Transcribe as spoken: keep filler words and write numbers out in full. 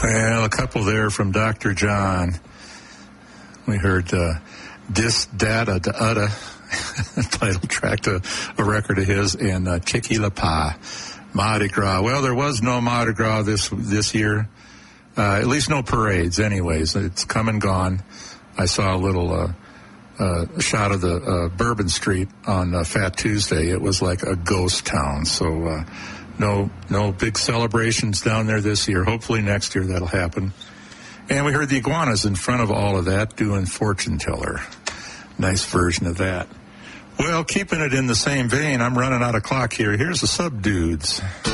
Well, a couple there from Doctor John. We heard uh, Dis Data Da Udda, title track to a record of his, and uh, Chicky La Pa, Mardi Gras. Well, there was no Mardi Gras this this year, uh, at least no parades anyways. It's come and gone. I saw a little uh, uh, shot of the uh, Bourbon Street on uh, Fat Tuesday. It was like a ghost town, so uh, no no big celebrations down there this year. Hopefully next year that'll happen. And we heard the Iguanas in front of all of that doing Fortune Teller. Nice version of that. Well, keeping it in the same vein, I'm running out of clock here. Here's the Subdudes.